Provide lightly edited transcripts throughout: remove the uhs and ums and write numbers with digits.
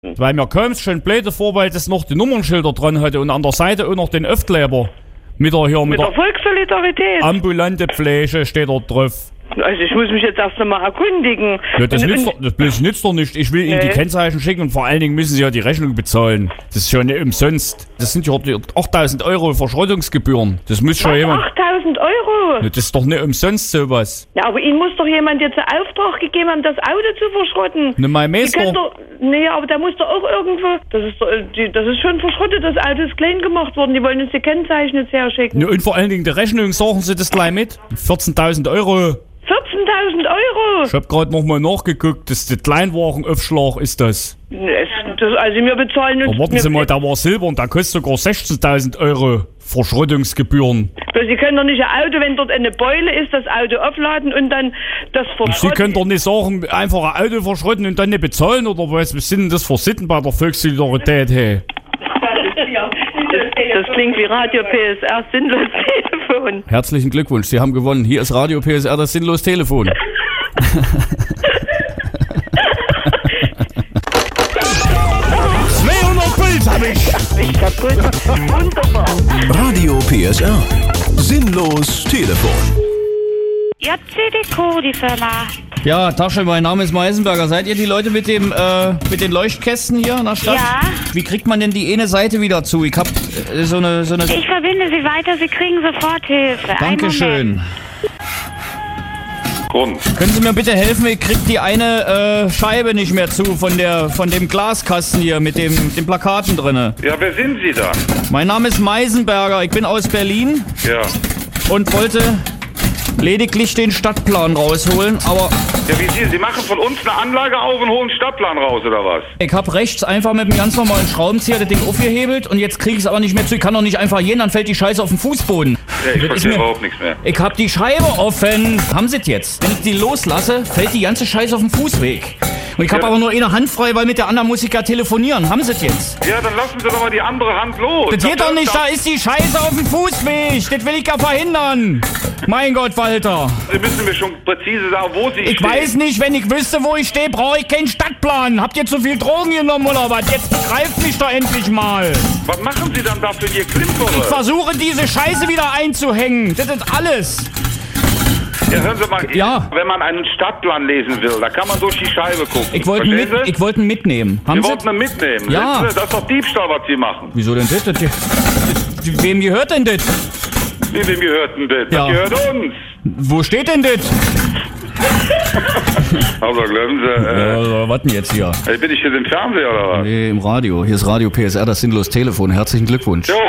Weil mir kaum schön blöde vor, weil das noch die Nummernschilder dran hatte und an der Seite auch noch den Öftkleber. Mit der Volkssolidarität. Ambulante Pflege steht dort drauf. Also ich muss mich jetzt erst einmal erkundigen. Ja, das nützt doch nicht. Ich will Ihnen die Kennzeichen schicken und vor allen Dingen müssen Sie ja die Rechnung bezahlen. Das ist ja nicht umsonst. Das sind ja 8.000 Euro Verschrottungsgebühren. Das muss schon jemand... 8.000 Euro? Ja, das ist doch nicht umsonst sowas. Ja, aber Ihnen muss doch jemand jetzt einen Auftrag gegeben haben, das Auto zu verschrotten. Ne, mein Meister... Nee, aber der muss doch auch irgendwo... Das ist schon verschrottet, das Auto ist klein gemacht worden. Die wollen uns die Kennzeichen jetzt herschicken. Ne, und vor allen Dingen die Rechnung, sagen Sie das gleich mit. 14.000 Euro. 14.000 Euro? Ich hab gerade nochmal nachgeguckt, das ist der Kleinwagenaufschlag ist das. Also wir bezahlen uns... Warten Sie mal, der war silber und der kostet sogar 16.000 Euro Verschrottungsgebühren. Sie können doch nicht ein Auto, wenn dort eine Beule ist, das Auto aufladen und dann das verschrotten. Sie können doch nicht sagen, einfach ein Auto verschrotten und dann nicht bezahlen, oder was sind denn das für Sitten bei der Volkssolidarität, hey? Das klingt wie Radio PSR, sinnlos Telefon. Herzlichen Glückwunsch, Sie haben gewonnen. Hier ist Radio PSR, das sinnlos Telefon. 200 Puls hab ich. Ich kaputt. Wunderbar. Radio PSR. Sinnlos Telefon. Ja, CDK, die Firma. Ja, Tasche, mein Name ist Meisenberger. Seid ihr die Leute mit den Leuchtkästen hier in der Stadt? Ja. Wie kriegt man denn die eine Seite wieder zu? Ich hab so eine... Ich verbinde Sie weiter, Sie kriegen sofort Hilfe. Dankeschön. Grund. Können Sie mir bitte helfen? Ich krieg die eine Scheibe nicht mehr zu von dem Glaskasten hier mit den Plakaten drinne. Ja, wer sind Sie da? Mein Name ist Meisenberger. Ich bin aus Berlin Ja. und wollte lediglich den Stadtplan rausholen, aber... Ja, Sie machen von uns eine Anlage auf und holen einen Stadtplan raus, oder was? Ich hab rechts einfach mit einem ganz normalen Schraubenzieher das Ding aufgehebelt und jetzt krieg ich es aber nicht mehr zu. Ich kann doch nicht einfach gehen, dann fällt die Scheiße auf den Fußboden. Ja, ich verstehe überhaupt nichts mehr. Ich hab die Scheibe offen. Haben Sie es jetzt? Wenn ich die loslasse, fällt die ganze Scheiße auf den Fußweg. Und ich hab aber nur eine Hand frei, weil mit der anderen muss ich ja telefonieren. Haben Sie es jetzt? Ja, dann lassen Sie doch mal die andere Hand los. Das geht doch nicht, da ist die Scheiße auf dem Fußweg. Das will ich ja verhindern. Mein Gott, Walter. Sie müssen mir schon präzise sagen, wo Sie stehen. Ich weiß nicht, wenn ich wüsste, wo ich stehe, brauche ich keinen Stadtplan. Habt ihr zu viel Drogen genommen oder was? Jetzt begreift mich doch endlich mal. Was machen Sie dann da für Ihr Klimpere? Ich versuche, diese Scheiße wieder einzuhängen. Das ist alles. Ja, hören Sie mal, Ja. Wenn man einen Stadtplan lesen will, da kann man durch die Scheibe gucken. Ich wollte ihn mitnehmen. Haben Sie Sie? wollten ihn mitnehmen? Ja. Das ist doch Diebstahl, was Sie machen. Wieso denn das? Wem gehört denn das? Wie wem gehört denn das? Ja. Das gehört uns. Wo steht denn das? Also, glauben Sie, Was denn jetzt hier? bin ich hier im Fernseher, oder was? Nee, im Radio. Hier ist Radio PSR, das sinnlos Telefon. Herzlichen Glückwunsch. Jo.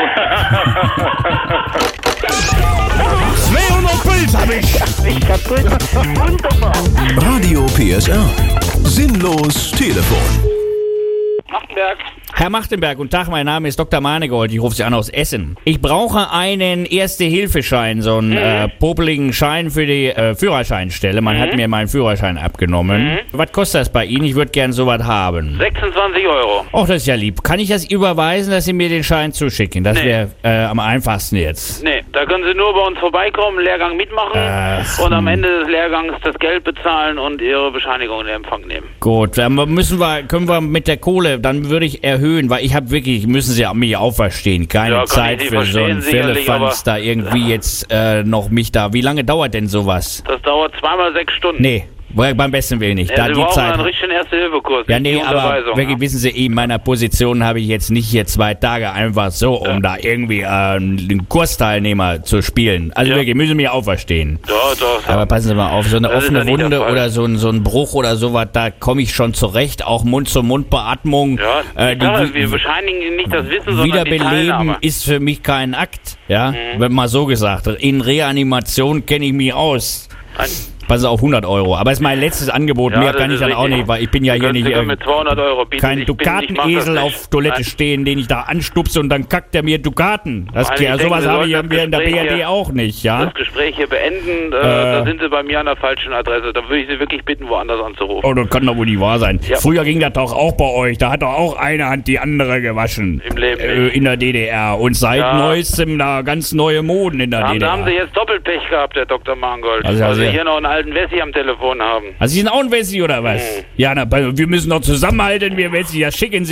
200 Puls hab ich. Ich kaputt. Wunderbar. Radio PSR. Sinnlos Telefon. Machtenberg. Herr Machtenberg, guten Tag, mein Name ist Dr. Manegold, ich rufe Sie an aus Essen. Ich brauche einen Erste-Hilfe-Schein, so einen popeligen Schein für die Führerscheinstelle. Man hat mir meinen Führerschein abgenommen. Was kostet das bei Ihnen? Ich würde gern sowas haben. 26 Euro. Och, das ist ja lieb. Kann ich das überweisen, dass Sie mir den Schein zuschicken? Das wäre am einfachsten jetzt. Nee, da können Sie nur bei uns vorbeikommen, Lehrgang mitmachen und am Ende des Lehrgangs das Geld bezahlen und Ihre Bescheinigung in Empfang nehmen. Gut, dann können wir mit der Kohle, dann würde ich erhöhen, weil ich habe wirklich, müssen Sie mich auch verstehen, keine Ja, Zeit ich für so einen sicherlich, Firlefanz da irgendwie jetzt noch mich da. Wie lange dauert denn sowas? Das dauert 2x6 Stunden. Nee, beim besten Willen nicht. Ja, Da Sie die brauchen Zeit. einen richtigen Erste-Hilfe-Kurs. Ja, nee, die aber Unterweisung, wirklich, wissen Sie, in meiner Position habe ich jetzt nicht hier 2 Tage einfach so, um da irgendwie einen Kursteilnehmer zu spielen. Also wirklich, müssen Sie mich auch verstehen. Doch. Aber passen Sie mal auf, so eine Das ist offene ja nicht der Wunde Fall. oder so ein Bruch oder sowas, da komme ich schon zurecht. Auch Mund-zu-Mund-Beatmung. Ja, wir bescheinigen Ihnen nicht das Wissen, sondern die Wiederbeleben Teilnahme. ist für mich kein Akt. Ja, wird mal so gesagt. In Reanimation kenne ich mich aus. Passen Sie auf 100 Euro. Aber es ist mein letztes Angebot. Ja, Mehr das kann ich ist dann auch richtig. nicht, weil ich bin ja hier nicht Sie können mit 200 Euro bieten. kein Ich mach das Dukatenesel nicht. auf Toilette Nein. stehen, den ich da anstupse und dann kackt er mir Dukaten. Vor allem, ich denke, Sowas wir habe ich sollten ja in der das Gespräch BRD hier- auch nicht, ja? Das Gespräch hier beenden, da sind Sie bei mir an der falschen Adresse. Da würde ich Sie wirklich bitten, woanders anzurufen. Oh, das kann doch wohl nicht wahr sein. Ja. Früher ging das doch auch bei euch. Da hat doch auch eine Hand die andere gewaschen. Im Leben nicht. In der DDR. Und seit Ja. neuestem da ganz neue Moden in der Da DDR. haben Sie jetzt Doppelpech gehabt, Herr Dr. Mangold. Also, Also ja. hier noch einen alten Wessi am Telefon haben. Also Sie sind auch ein Wessi oder was? Ja, wir müssen doch zusammenhalten, wir Wessi. Ja, schicken Sie